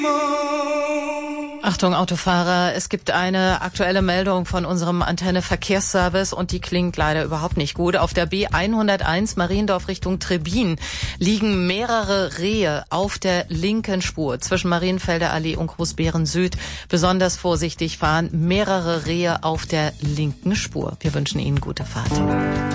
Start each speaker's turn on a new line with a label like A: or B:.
A: Achtung Autofahrer, es gibt eine aktuelle Meldung von unserem Antenne-Verkehrsservice und die klingt leider überhaupt nicht gut. Auf der B101 Mariendorf Richtung Trebin liegen mehrere Rehe auf der linken Spur zwischen Marienfelder Allee und Großbeeren Süd. Besonders vorsichtig fahren, mehrere Rehe auf der linken Spur. Wir wünschen Ihnen gute Fahrt.